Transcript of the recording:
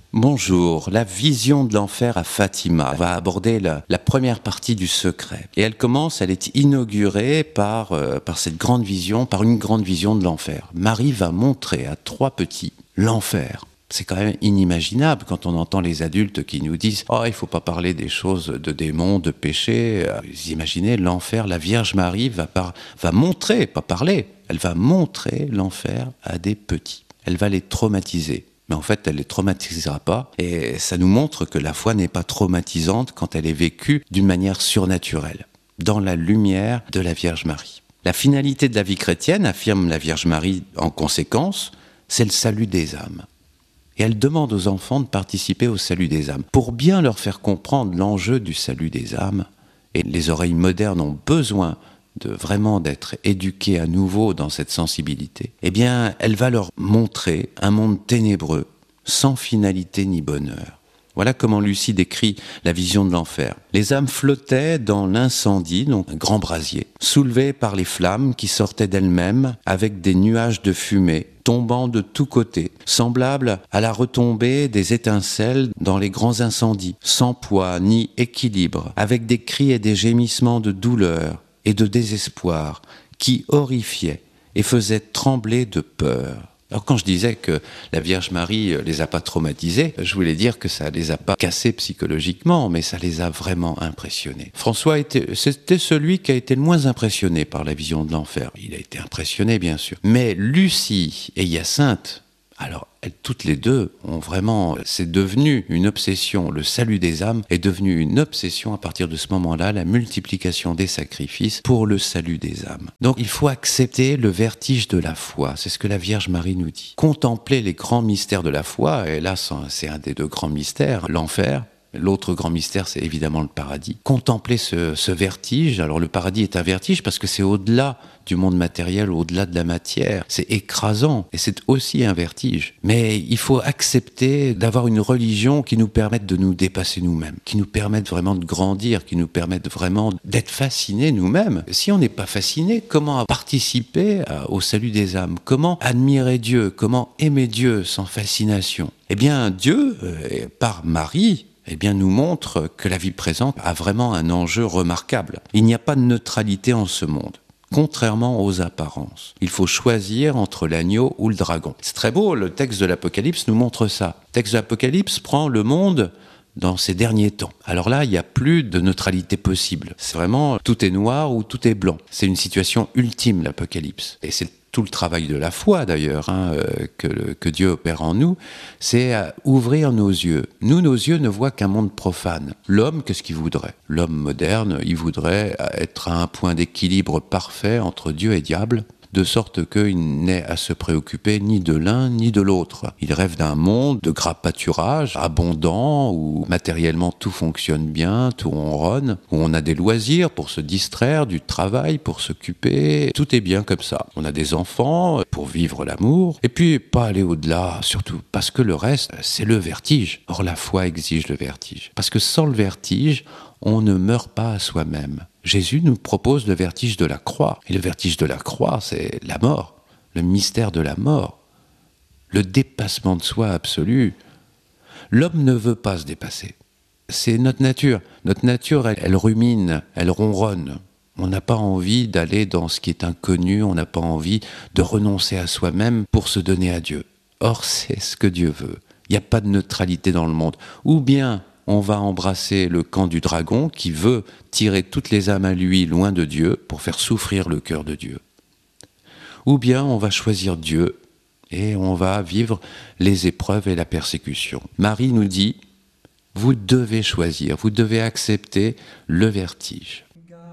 Bonjour, la vision de l'enfer à Fatima va aborder la première partie du secret. Et elle est inaugurée par cette grande vision, par une grande vision de l'enfer. Marie va montrer à trois petits l'enfer. C'est quand même inimaginable quand on entend les adultes qui nous disent « Oh, il faut pas parler des choses de démons, de péchés. » Vous imaginez l'enfer, la Vierge Marie va montrer, pas parler, elle va montrer l'enfer à des petits. Elle va les traumatiser. Mais en fait, elle ne les traumatisera pas. Et ça nous montre que la foi n'est pas traumatisante quand elle est vécue d'une manière surnaturelle, dans la lumière de la Vierge Marie. La finalité de la vie chrétienne, affirme la Vierge Marie en conséquence, c'est le salut des âmes. Et elle demande aux enfants de participer au salut des âmes. Pour bien leur faire comprendre l'enjeu du salut des âmes, et les oreilles modernes ont besoin d'être éduquées à nouveau dans cette sensibilité, eh bien, elle va leur montrer un monde ténébreux, sans finalité ni bonheur. Voilà comment Lucie décrit la vision de l'enfer. Les âmes flottaient dans l'incendie, donc un grand brasier, soulevées par les flammes qui sortaient d'elles-mêmes avec des nuages de fumée tombant de tous côtés, semblables à la retombée des étincelles dans les grands incendies, sans poids ni équilibre, avec des cris et des gémissements de douleur et de désespoir qui horrifiaient et faisaient trembler de peur. Alors quand je disais que la Vierge Marie les a pas traumatisés, je voulais dire que ça les a pas cassés psychologiquement, mais ça les a vraiment impressionnés. François c'était celui qui a été le moins impressionné par la vision de l'enfer. Il a été impressionné, bien sûr. Mais Lucie et Hyacinthe, alors, toutes les deux c'est devenu une obsession. Le salut des âmes est devenu une obsession à partir de ce moment-là, la multiplication des sacrifices pour le salut des âmes. Donc, il faut accepter le vertige de la foi. C'est ce que la Vierge Marie nous dit. Contempler les grands mystères de la foi, et là, c'est un des deux grands mystères, l'enfer. L'autre grand mystère, c'est évidemment le paradis. Contempler ce vertige. Alors le paradis est un vertige parce que c'est au-delà du monde matériel, au-delà de la matière. C'est écrasant et c'est aussi un vertige. Mais il faut accepter d'avoir une religion qui nous permette de nous dépasser nous-mêmes, qui nous permette vraiment de grandir, qui nous permette vraiment d'être fascinés nous-mêmes. Si on n'est pas fasciné, comment participer au salut des âmes? Comment admirer Dieu? Comment aimer Dieu sans fascination? Eh bien, Dieu, par Marie, nous montre que la vie présente a vraiment un enjeu remarquable. Il n'y a pas de neutralité en ce monde, contrairement aux apparences. Il faut choisir entre l'agneau ou le dragon. C'est très beau, le texte de l'Apocalypse nous montre ça. Le texte de l'Apocalypse prend le monde dans ces derniers temps. Alors là, il n'y a plus de neutralité possible. C'est vraiment tout est noir ou tout est blanc. C'est une situation ultime, l'Apocalypse. Et c'est tout le travail de la foi d'ailleurs que Dieu opère en nous, c'est ouvrir nos yeux. Nous, nos yeux ne voient qu'un monde profane. L'homme, qu'est-ce qu'il voudrait? L'homme moderne, il voudrait être à un point d'équilibre parfait entre Dieu et diable, de sorte qu'il n'ait à se préoccuper ni de l'un ni de l'autre. Il rêve d'un monde de gras pâturage, abondant, où matériellement tout fonctionne bien, tout ronronne, où on a des loisirs pour se distraire, du travail pour s'occuper, tout est bien comme ça. On a des enfants pour vivre l'amour, et puis pas aller au-delà, surtout parce que le reste, c'est le vertige. Or la foi exige le vertige, parce que sans le vertige, on ne meurt pas à soi-même. Jésus nous propose le vertige de la croix. Et le vertige de la croix, c'est la mort, le mystère de la mort, le dépassement de soi absolu. L'homme ne veut pas se dépasser. C'est notre nature. Notre nature, elle rumine, elle ronronne. On n'a pas envie d'aller dans ce qui est inconnu, on n'a pas envie de renoncer à soi-même pour se donner à Dieu. Or, c'est ce que Dieu veut. Il n'y a pas de neutralité dans le monde. Ou bien on va embrasser le camp du dragon qui veut tirer toutes les âmes à lui loin de Dieu pour faire souffrir le cœur de Dieu. Ou bien on va choisir Dieu et on va vivre les épreuves et la persécution. Marie nous dit, vous devez choisir, vous devez accepter le vertige.